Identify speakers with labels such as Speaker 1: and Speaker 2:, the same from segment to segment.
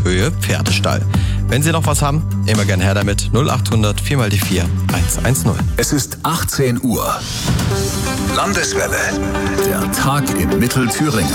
Speaker 1: Höhe Pferdestall. Wenn Sie noch was haben, immer gern her damit. 0800 4x4 110.
Speaker 2: Es ist 18 Uhr. Landeswelle. Der Tag in Mittelthüringen.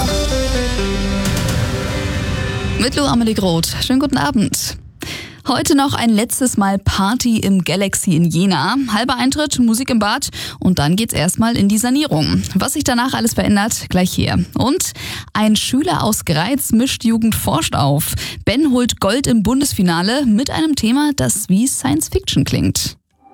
Speaker 3: Mit Lou Amelie Groth. Schönen guten Abend. Heute noch ein letztes Mal Party im Galaxy in Jena. Halber Eintritt, Musik im Bad und dann geht's erstmal in die Sanierung. Was sich danach alles verändert, gleich hier. Und ein Schüler aus Greiz mischt Jugend forscht auf. Ben holt Gold im Bundesfinale mit einem Thema, das wie Science Fiction klingt.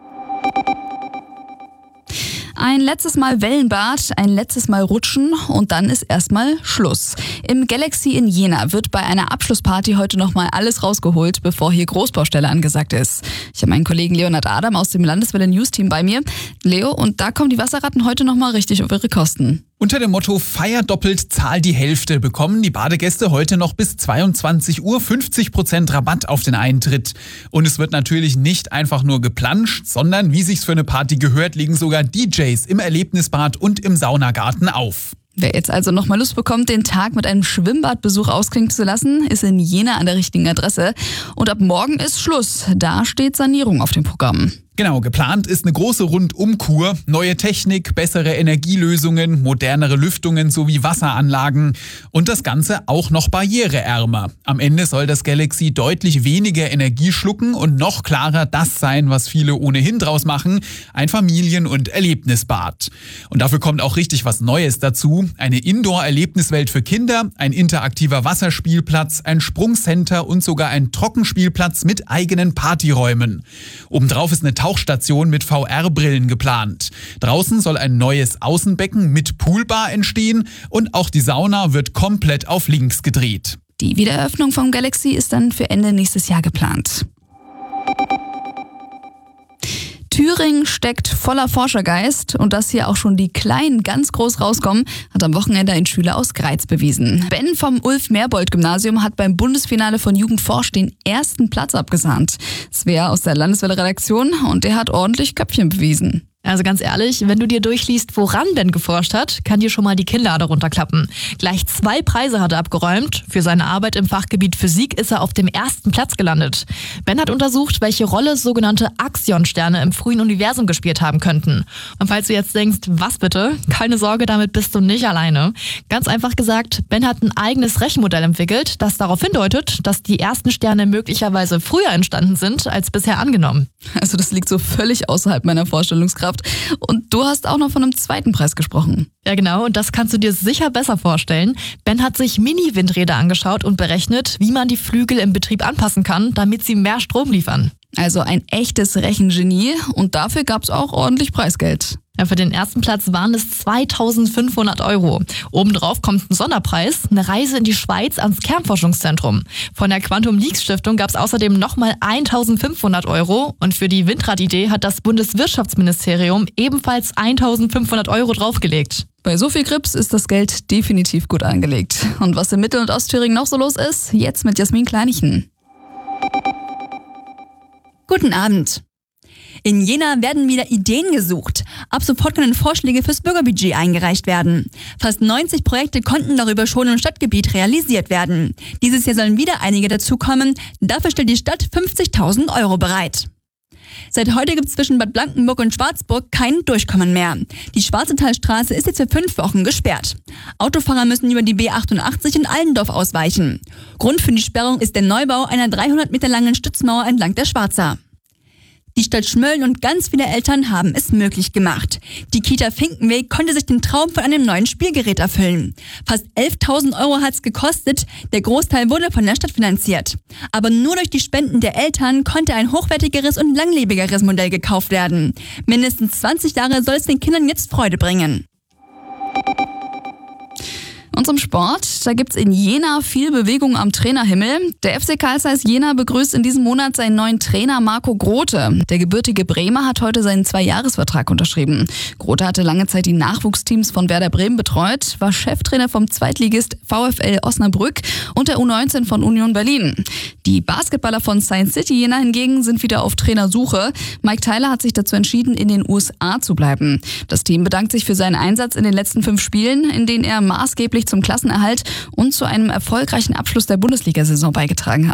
Speaker 3: Ein letztes Mal Wellenbad, ein letztes Mal Rutschen und dann ist erstmal Schluss. Im Galaxy in Jena wird bei einer Abschlussparty heute nochmal alles rausgeholt, bevor hier Großbaustelle angesagt ist. Ich habe meinen Kollegen Leonhard Adam aus dem Landeswelle News Team bei mir. Leo, und da kommen die Wasserratten heute nochmal richtig auf ihre Kosten.
Speaker 4: Unter dem Motto Feier doppelt, zahl die Hälfte bekommen die Badegäste heute noch bis 22 Uhr 50% Rabatt auf den Eintritt. Und es wird natürlich nicht einfach nur geplanscht, sondern wie sich's für eine Party gehört, legen sogar DJs im Erlebnisbad und im Saunagarten auf.
Speaker 3: Wer jetzt also nochmal Lust bekommt, den Tag mit einem Schwimmbadbesuch ausklingen zu lassen, ist in Jena an der richtigen Adresse. Und ab morgen ist Schluss. Da steht Sanierung auf dem Programm.
Speaker 4: Genau, geplant ist eine große Rundumkur, neue Technik, bessere Energielösungen, modernere Lüftungen sowie Wasseranlagen und das Ganze auch noch barriereärmer. Am Ende soll das Galaxy deutlich weniger Energie schlucken und noch klarer das sein, was viele ohnehin draus machen, ein Familien- und Erlebnisbad. Und dafür kommt auch richtig was Neues dazu, eine Indoor-Erlebniswelt für Kinder, ein interaktiver Wasserspielplatz, ein Sprungcenter und sogar ein Trockenspielplatz mit eigenen Partyräumen. Obendrauf ist eine Tauchstation mit VR-Brillen geplant. Draußen soll ein neues Außenbecken mit Poolbar entstehen und auch die Sauna wird komplett auf links gedreht.
Speaker 3: Die Wiedereröffnung vom Galaxy ist dann für Ende nächstes Jahr geplant. Thüringen steckt voller Forschergeist und dass hier auch schon die Kleinen ganz groß rauskommen, hat am Wochenende ein Schüler aus Greiz bewiesen. Ben vom Ulf-Merbold-Gymnasium hat beim Bundesfinale von Jugend forscht den ersten Platz abgesahnt. Svea aus der Landeswelle-Redaktion und der hat ordentlich Köpfchen bewiesen.
Speaker 5: Also ganz ehrlich, wenn du dir durchliest, woran Ben geforscht hat, kann dir schon mal die Kinnlade runterklappen. Gleich 2 Preise hat er abgeräumt. Für seine Arbeit im Fachgebiet Physik ist er auf dem ersten Platz gelandet. Ben hat untersucht, welche Rolle sogenannte Axion-Sterne im frühen Universum gespielt haben könnten. Und falls du jetzt denkst, was bitte? Keine Sorge, damit bist du nicht alleine. Ganz einfach gesagt, Ben hat ein eigenes Rechenmodell entwickelt, das darauf hindeutet, dass die ersten Sterne möglicherweise früher entstanden sind, als bisher angenommen.
Speaker 3: Also das liegt so völlig außerhalb meiner Vorstellungskraft. Und du hast auch noch von einem zweiten Preis gesprochen.
Speaker 5: Ja genau, und das kannst du dir sicher besser vorstellen. Ben hat sich Mini-Windräder angeschaut und berechnet, wie man die Flügel im Betrieb anpassen kann, damit sie mehr Strom liefern.
Speaker 3: Also ein echtes Rechengenie und dafür gab es auch ordentlich Preisgeld.
Speaker 5: Ja, für den ersten Platz waren es 2.500 €. Obendrauf kommt ein Sonderpreis, eine Reise in die Schweiz ans Kernforschungszentrum. Von der Quantum Leaks Stiftung gab es außerdem nochmal 1.500 € und für die Windradidee hat das Bundeswirtschaftsministerium ebenfalls 1.500 € draufgelegt.
Speaker 3: Bei so viel Grips ist das Geld definitiv gut angelegt. Und was in Mittel- und Ostthüringen noch so los ist, jetzt mit Jasmin Kleinichen.
Speaker 6: Guten Abend. In Jena werden wieder Ideen gesucht. Ab sofort können Vorschläge fürs Bürgerbudget eingereicht werden. Fast 90 Projekte konnten darüber schon im Stadtgebiet realisiert werden. Dieses Jahr sollen wieder einige dazukommen. Dafür stellt die Stadt 50.000 € bereit. Seit heute gibt es zwischen Bad Blankenburg und Schwarzburg kein Durchkommen mehr. Die Schwarzentalstraße ist jetzt für 5 Wochen gesperrt. Autofahrer müssen über die B88 in Allendorf ausweichen. Grund für die Sperrung ist der Neubau einer 300 Meter langen Stützmauer entlang der Schwarza. Die Stadt Schmölln und ganz viele Eltern haben es möglich gemacht. Die Kita Finkenweg konnte sich den Traum von einem neuen Spielgerät erfüllen. Fast 11.000 € hat es gekostet, der Großteil wurde von der Stadt finanziert. Aber nur durch die Spenden der Eltern konnte ein hochwertigeres und langlebigeres Modell gekauft werden. Mindestens 20 Jahre soll es den Kindern jetzt Freude bringen.
Speaker 3: Und zum Sport, da gibt's in Jena viel Bewegung am Trainerhimmel. Der FC Carl Zeiss Jena begrüßt in diesem Monat seinen neuen Trainer Marco Grote. Der gebürtige Bremer hat heute seinen 2-Jahres-Vertrag unterschrieben. Grote hatte lange Zeit die Nachwuchsteams von Werder Bremen betreut, war Cheftrainer vom Zweitligist VfL Osnabrück und der U19 von Union Berlin. Die Basketballer von Science City Jena hingegen sind wieder auf Trainersuche. Mike Tyler hat sich dazu entschieden, in den USA zu bleiben. Das Team bedankt sich für seinen Einsatz in den letzten 5 Spielen, in denen er maßgeblich zum Klassenerhalt und zu einem erfolgreichen Abschluss der Bundesliga-Saison beigetragen hat.